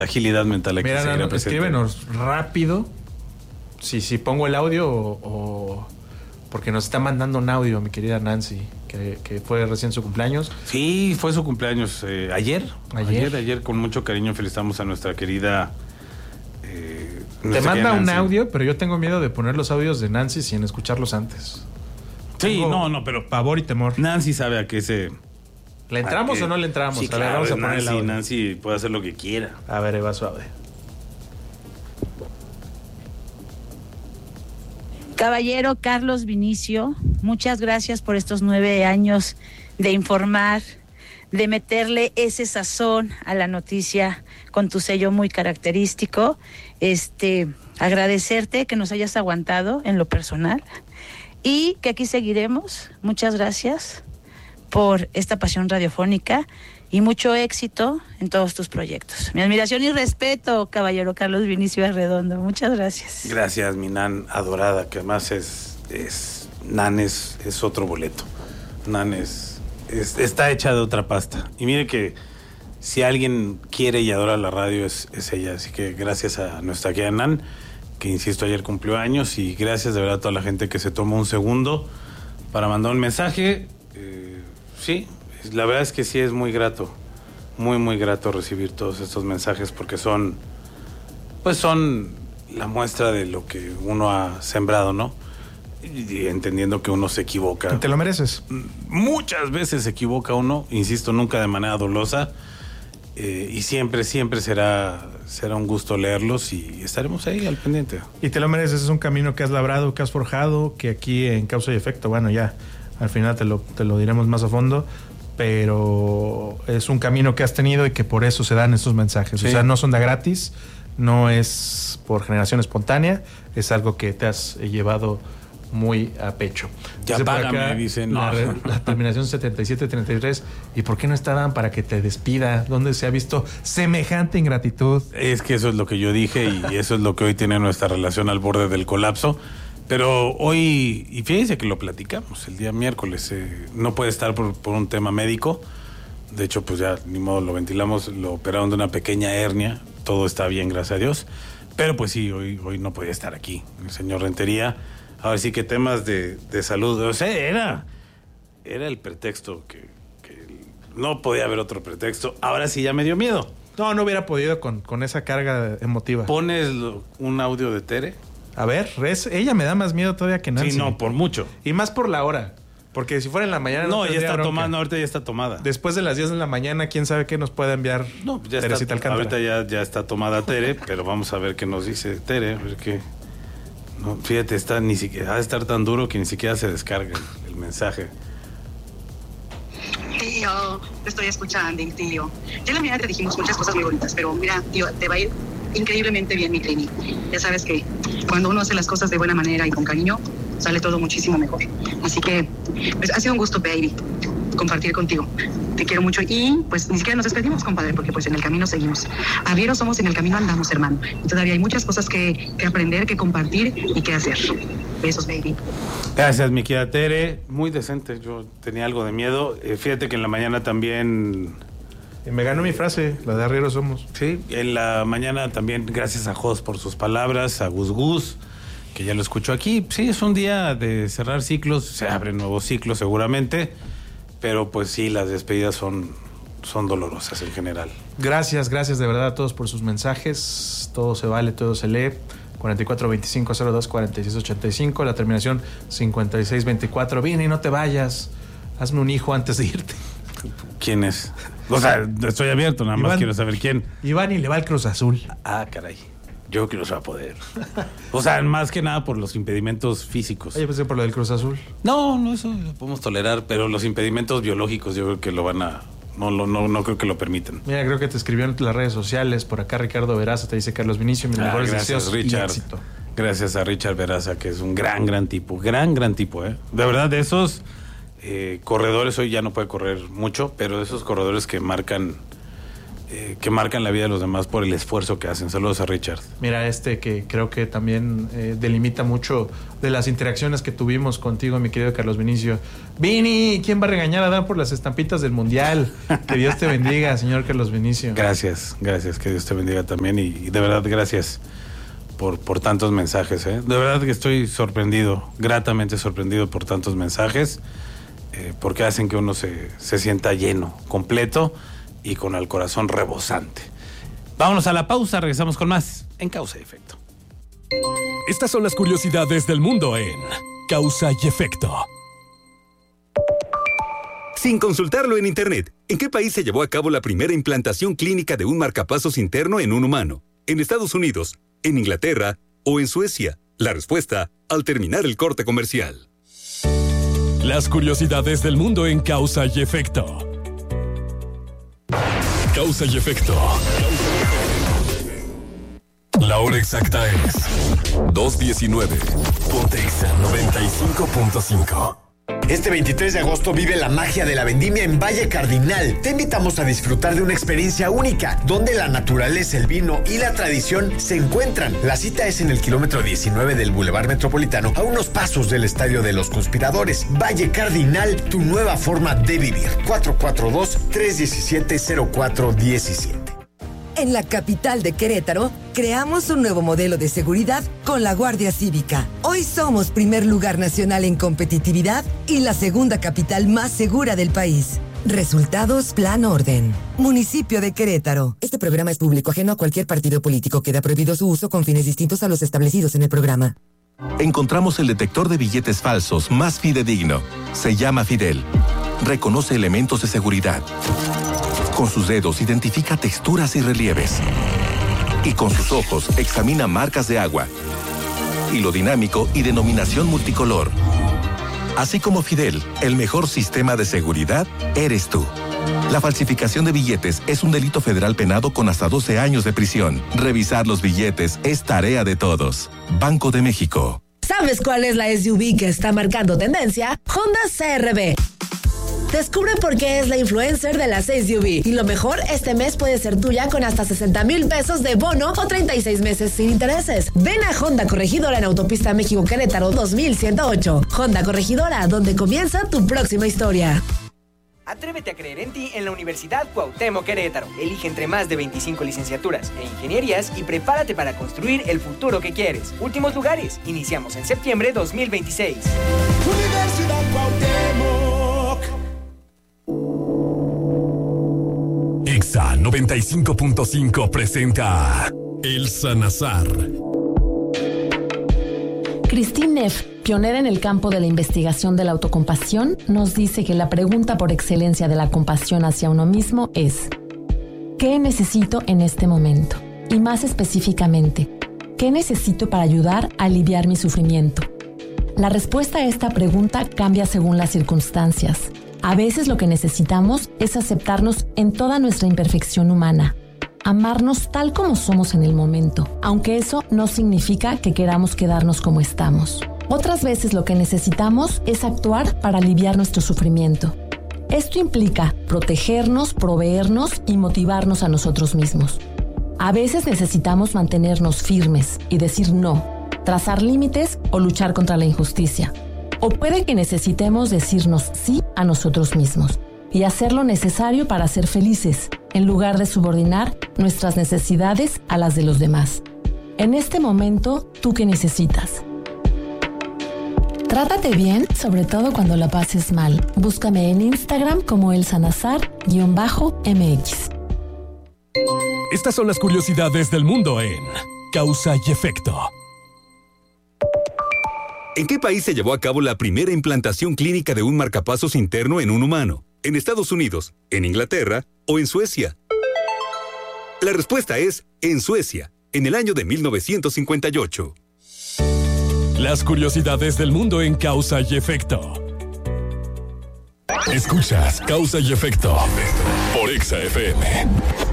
agilidad mental hay que Mira, seguir Nano, presente. escríbenos rápido. Si pongo el audio o porque nos está mandando un audio mi querida Nancy, que fue recién su cumpleaños. Sí, fue su cumpleaños ayer con mucho cariño felicitamos a nuestra querida Te manda un audio, pero yo tengo miedo de poner los audios de Nancy sin escucharlos antes. Sí, Tengo no, pero pavor y temor. Nancy sabe a qué se... ¿Le entramos o no le entramos? Sí, A ver, claro, vamos a poner el audio. Nancy puede hacer lo que quiera. A ver, ahí va suave. Caballero Carlos Vinicio, muchas gracias por estos 9 años de informar, de meterle ese sazón a la noticia con tu sello muy característico. Agradecerte que nos hayas aguantado en lo personal y que aquí seguiremos. Muchas gracias por esta pasión radiofónica y mucho éxito en todos tus proyectos. Mi admiración y respeto, caballero Carlos Vinicio Arredondo. Muchas gracias. Gracias, mi Nan adorada, que además Nan es otro boleto. Nan está hecha de otra pasta. Y mire que si alguien quiere y adora la radio es ella. Así que gracias a nuestra querida Nan, que insisto ayer cumplió años, y gracias de verdad a toda la gente que se tomó un segundo para mandar un mensaje. Sí, la verdad es que sí es muy grato, muy grato recibir todos estos mensajes porque son la muestra de lo que uno ha sembrado, ¿no? Y entendiendo que uno se equivoca. Te lo mereces. Muchas veces se equivoca uno, insisto, nunca de manera dolosa, y siempre será un gusto leerlos y estaremos ahí al pendiente. Y te lo mereces, es un camino que has labrado, que has forjado, que aquí en Causa y Efecto, bueno, ya al final te lo diremos más a fondo, pero es un camino que has tenido y que por eso se dan estos mensajes. Sí. O sea, no son de gratis, no es por generación espontánea, es algo que te has llevado muy a pecho. Ya págame, dicen. No. La terminación 7733. ¿Y por qué no estaban para que te despida? ¿Dónde se ha visto semejante ingratitud? Es que eso es lo que yo dije y eso es lo que hoy tiene nuestra relación al borde del colapso. Pero hoy, y fíjense que lo platicamos el día miércoles, no puede estar por un tema médico. De hecho, pues ya ni modo, lo ventilamos, lo operaron de una pequeña hernia. Todo está bien, gracias a Dios. Pero pues sí, hoy no podía estar aquí el señor Rentería. Ahora sí que temas de salud, o sea, era el pretexto que no podía haber otro pretexto. Ahora sí ya me dio miedo. No hubiera podido con esa carga emotiva. ¿Pones un audio de Tere? A ver, ella me da más miedo todavía que Nancy. Sí, no, por mucho. Y más por la hora. Porque si fuera en la mañana... No, ya está tomando, ahorita ya está tomada. Después de las 10 de la mañana, quién sabe qué nos puede enviar. No, ya Teresita está, Alcántara. ahorita ya está tomada Tere, pero vamos a ver qué nos dice Tere, a ver qué... No, fíjate, ni siquiera ha de estar tan duro que ni siquiera se descarga el mensaje. Tío, te estoy escuchando, tío. Ya en la mañana te dijimos muchas cosas muy bonitas, pero mira, tío, te va a ir increíblemente bien mi Trini. Ya sabes que cuando uno hace las cosas de buena manera y con cariño, sale todo muchísimo mejor. Así que, pues ha sido un gusto, baby, compartir contigo. Te quiero mucho y pues ni siquiera nos despedimos, compadre, porque pues en el camino seguimos. Arrieros somos, en el camino andamos, hermano. Y todavía hay muchas cosas que aprender, que compartir y que hacer. Besos, baby. Gracias, mi querida Tere. Muy decente, yo tenía algo de miedo. Fíjate que en la mañana también... Me ganó mi frase, la de arrieros somos. Sí, en la mañana también, gracias a Jos por sus palabras, a Gus Gus, que ya lo escuchó aquí. Sí, es un día de cerrar ciclos, se abren nuevos ciclos seguramente, pero pues sí, las despedidas son dolorosas en general. Gracias de verdad a todos por sus mensajes. Todo se vale, todo se lee. 4425024685, la terminación 5624. Viene y no te vayas. Hazme un hijo antes de irte. ¿Quién es? O sea, estoy abierto, nada más quiero saber quién. Iván y le va al Cruz Azul. Ah, caray. Yo creo que no se va a poder. O sea, más que nada por los impedimentos físicos. Oye, pensé por lo del Cruz Azul. No, eso lo podemos tolerar, pero los impedimentos biológicos yo creo que lo van a... No creo que lo permitan. Mira, creo que te escribió en las redes sociales. Por acá Ricardo Veraza te dice Carlos Vinicio, mis mejores deseos Richard, y éxito. Gracias a Richard Veraza, que es un gran tipo. Gran tipo, ¿eh? De verdad, de esos corredores, hoy ya no puede correr mucho, pero de esos corredores que marcan que marcan la vida de los demás por el esfuerzo que hacen. Saludos a Richard. Mira, que creo que también delimita mucho de las interacciones que tuvimos contigo, mi querido Carlos Vinicio. Vini, ¿quién va a regañar a Dan por las estampitas del Mundial? Que Dios te bendiga, señor Carlos Vinicio. Gracias, que Dios te bendiga también y de verdad gracias por tantos mensajes. De verdad que estoy sorprendido, gratamente sorprendido por tantos mensajes, porque hacen que uno se sienta lleno, completo y con el corazón rebosante. Vámonos a la pausa, regresamos con más en Causa y Efecto. Estas son las curiosidades del mundo en Causa y Efecto. Sin consultarlo en internet, ¿en qué país se llevó a cabo la primera implantación clínica de un marcapasos interno en un humano? ¿En Estados Unidos, en Inglaterra o en Suecia? La respuesta al terminar el corte comercial. Las curiosidades del mundo en Causa y Efecto. Causa y Efecto. La hora exacta es 2:19. Ponte Exa 95.5. Este 23 de agosto vive la magia de la vendimia en Valle Cardinal. Te invitamos a disfrutar de una experiencia única, donde la naturaleza, el vino y la tradición se encuentran. La cita es en el kilómetro 19 del Boulevard Metropolitano, a unos pasos del Estadio de los Conspiradores. Valle Cardinal, tu nueva forma de vivir. 442-317-0417. En la capital de Querétaro, creamos un nuevo modelo de seguridad con la Guardia Cívica. Hoy somos primer lugar nacional en competitividad y la segunda capital más segura del país. Resultados Plan Orden. Municipio de Querétaro. Este programa es público, ajeno a cualquier partido político. Queda prohibido su uso con fines distintos a los establecidos en el programa. Encontramos el detector de billetes falsos más fidedigno. Se llama Fidel. Reconoce elementos de seguridad. Con sus dedos identifica texturas y relieves. Y con sus ojos examina marcas de agua. Hilo dinámico y denominación multicolor. Así como Fidel, el mejor sistema de seguridad eres tú. La falsificación de billetes es un delito federal penado con hasta 12 años de prisión. Revisar los billetes es tarea de todos. Banco de México. ¿Sabes cuál es la SUV que está marcando tendencia? Honda CR-V. Descubre por qué es la influencer de las SUV. Y lo mejor, este mes puede ser tuya con hasta 60,000 pesos de bono o 36 meses sin intereses. Ven a Honda Corregidora en Autopista México-Querétaro 2108. Honda Corregidora, donde comienza tu próxima historia. Atrévete a creer en ti en la Universidad Cuauhtémoc Querétaro. Elige entre más de 25 licenciaturas e ingenierías y prepárate para construir el futuro que quieres. Últimos lugares. Iniciamos en septiembre 2026. Universidad Cuauhtémoc. Exa 95.5 presenta El Sanazar. Christine Neff, pionera en el campo de la investigación de la autocompasión, nos dice que la pregunta por excelencia de la compasión hacia uno mismo es: ¿qué necesito en este momento? Y más específicamente, ¿qué necesito para ayudar a aliviar mi sufrimiento? La respuesta a esta pregunta cambia según las circunstancias. A veces lo que necesitamos es aceptarnos en toda nuestra imperfección humana, amarnos tal como somos en el momento, aunque eso no significa que queramos quedarnos como estamos. Otras veces lo que necesitamos es actuar para aliviar nuestro sufrimiento. Esto implica protegernos, proveernos y motivarnos a nosotros mismos. A veces necesitamos mantenernos firmes y decir no, trazar límites o luchar contra la injusticia. O puede que necesitemos decirnos sí a nosotros mismos y hacer lo necesario para ser felices, en lugar de subordinar nuestras necesidades a las de los demás. En este momento, ¿tú qué necesitas? Trátate bien, sobre todo cuando la pases mal. Búscame en Instagram como elsanazar_mx. Estas son las curiosidades del mundo en Causa y Efecto. ¿En qué país se llevó a cabo la primera implantación clínica de un marcapasos interno en un humano? ¿En Estados Unidos, en Inglaterra o en Suecia? La respuesta es en Suecia, en el año de 1958. Las curiosidades del mundo en Causa y Efecto. Escuchas Causa y Efecto por Exa FM.